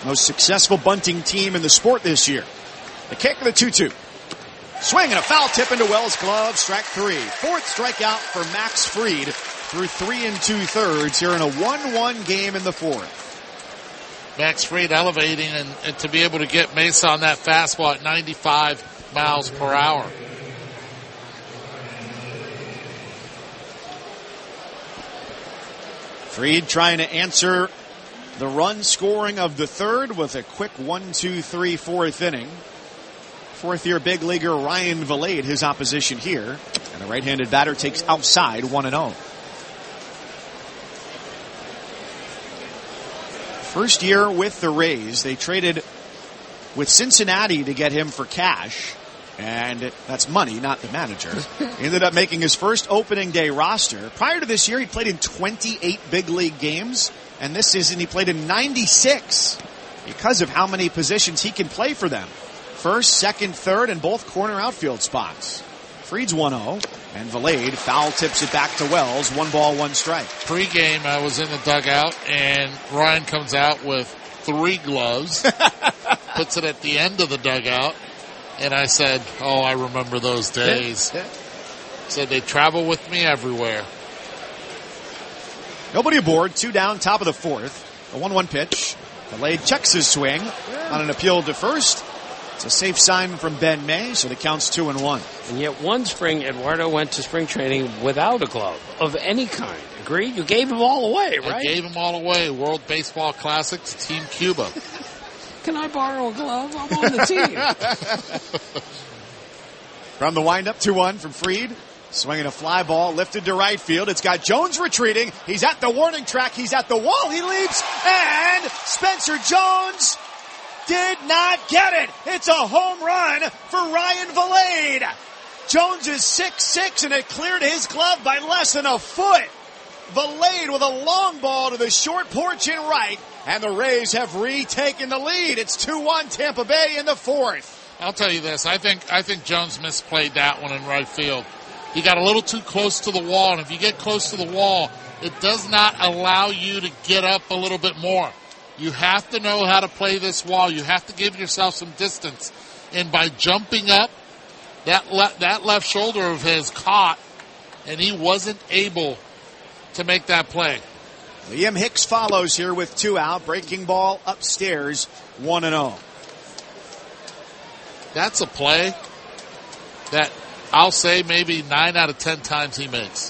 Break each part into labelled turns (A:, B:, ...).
A: Most successful bunting team in the sport this year. The kick of the 2-2. Swing and a foul tip into Wells' glove. Strike 3. Fourth strikeout for Max Fried through 3 2/3 here in a 1-1 game in the fourth.
B: Max Fried elevating and to be able to get Mesa on that fastball at 95 miles per hour.
A: Fried trying to answer the run scoring of the third with a quick 1-2-3 fourth inning. Fourth-year big leaguer Ryan Vilade, his opposition here. And the right-handed batter takes outside 1-0. First year with the Rays, they traded with Cincinnati to get him for cash. And that's money, not the manager. He ended up making his first opening day roster. Prior to this year, he played in 28 big league games. And this season, he played in 96 because of how many positions he can play for them. First, second, third, and both corner outfield spots. Fried's 1-0, and Vilade foul tips it back to Wells. 1 ball, 1 strike.
B: Pre-game, I was in the dugout, and Ryan comes out with 3 gloves, puts it at the end of the dugout, and I said, oh, I remember those days. Said they travel with me everywhere.
A: Nobody aboard, 2 down, top of the fourth. A 1-1 pitch. Vilade checks his swing on an appeal to first. It's a safe sign from Ben May, so the count's 2-1.
C: And yet one spring, Eduardo went to spring training without a glove of any kind. Agreed? You gave him all away, right?
B: I gave him all away. World Baseball Classics, Team Cuba.
C: Can I borrow a glove? I'm on the team.
A: From the windup, 2-1 from Fried. Swinging a fly ball, lifted to right field. It's got Jones retreating. He's at the warning track. He's at the wall. He leaps. And Spencer Jones did not get it. It's a home run for Ryan Vilade. Jones is 6'6", and it cleared his glove by less than a foot. Vilade with a long ball to the short porch in right, and the Rays have retaken the lead. It's 2-1 Tampa Bay in the fourth.
B: I'll tell you this. I think Jones misplayed that one in right field. He got a little too close to the wall, and if you get close to the wall, it does not allow you to get up a little bit more. You have to know how to play this wall. You have to give yourself some distance. And by jumping up, that left shoulder of his caught, and he wasn't able to make that play.
A: Liam Hicks follows here with 2 out. Breaking ball upstairs, 1-0.
B: That's a play that I'll say maybe 9 out of 10 times he makes.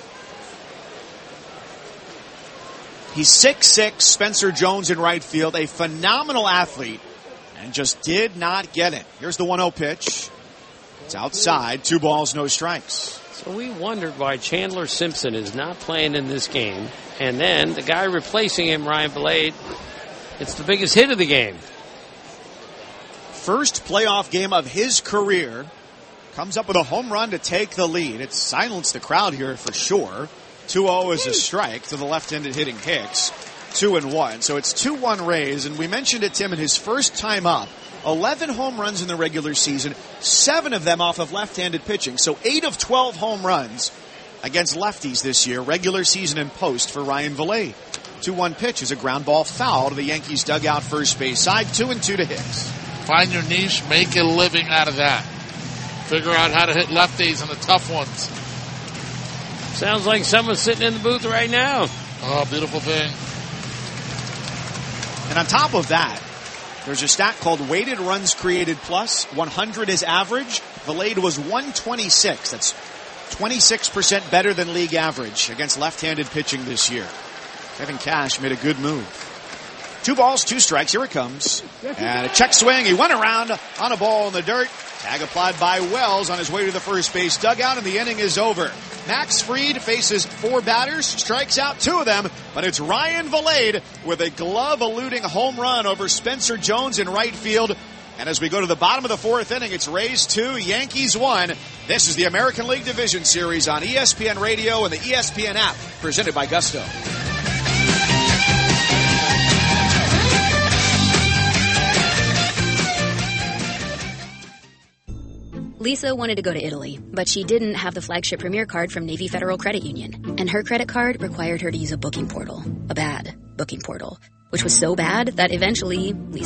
A: He's 6'6", Spencer Jones in right field, a phenomenal athlete, and just did not get it. Here's the 1-0 pitch. It's outside, 2 balls, no strikes.
C: So we wondered why Chandler Simpson is not playing in this game, and then the guy replacing him, Ryan Vilade, it's the biggest hit of the game.
A: First playoff game of his career. Comes up with a home run to take the lead. It's silenced the crowd here for sure. 2-0 is a strike to the left-handed hitting Hicks. 2-1. So it's 2-1 Rays. And we mentioned it, Tim, in his first time up. 11 home runs in the regular season. 7 of them off of left-handed pitching. So 8 of 12 home runs against lefties this year. Regular season and post for Ryan Vilade. 2-1 pitch is a ground ball foul to the Yankees dugout first base side. 2-2 to Hicks.
B: Find your niche. Make a living out of that. Figure out how to hit lefties and the tough ones.
C: Sounds like someone's sitting in the booth right now.
B: Oh, beautiful thing.
A: And on top of that, there's a stat called weighted runs created plus. 100 is average. Vilade was 126. That's 26% better than league average against left-handed pitching this year. Kevin Cash made a good move. 2 balls, 2 strikes. Here it comes. And a check swing. He went around on a ball in the dirt. Tag applied by Wells on his way to the first base dugout, and the inning is over. Max Fried faces 4 batters, strikes out 2 of them, but it's Ryan Vilade with a glove-eluding home run over Spencer Jones in right field. And as we go to the bottom of the 4th inning, it's Rays 2, Yankees 1. This is the American League Division Series on ESPN Radio and the ESPN app, presented by Gusto.
D: Lisa wanted to go to Italy, but she didn't have the flagship Premier card from Navy Federal Credit Union. And her credit card required her to use a booking portal, a bad booking portal, which was so bad that eventually Lisa